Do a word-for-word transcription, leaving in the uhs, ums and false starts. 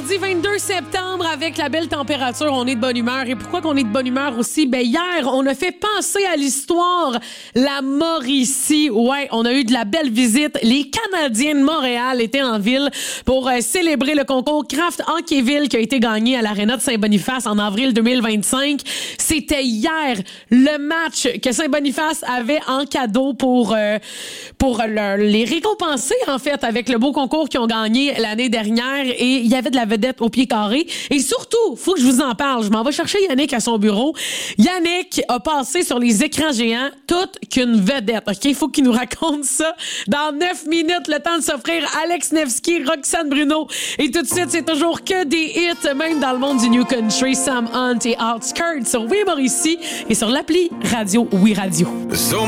mardi vingt-deux septembre, avec la belle température, on est de bonne humeur. Et pourquoi qu'on est de bonne humeur aussi? Ben, hier, on a fait penser à l'histoire la Mauricie. Ouais, on a eu de la belle visite. Les Canadiens de Montréal étaient en ville pour euh, célébrer le concours Craft Hockeyville qui a été gagné à l'Aréna de Saint-Boniface en avril deux mille vingt-cinq. C'était hier le match que Saint-Boniface avait en cadeau pour, euh, pour le, les récompenser, en fait, avec le beau concours qu'ils ont gagné l'année dernière. Et il y avait de la vedette au pied carré. Et surtout, faut que je vous en parle. Je m'en vais chercher Yannick à son bureau. Yannick a passé sur les écrans géants toute qu'une vedette. OK? Il faut qu'il nous raconte ça dans neuf minutes. Le temps de s'offrir Alex Nevsky, Roxane Bruno. Et tout de suite, c'est toujours que des hits, même dans le monde du New Country. Sam Hunt et Outskirts sur Oui Mauricie et sur l'appli Radio Oui Radio. So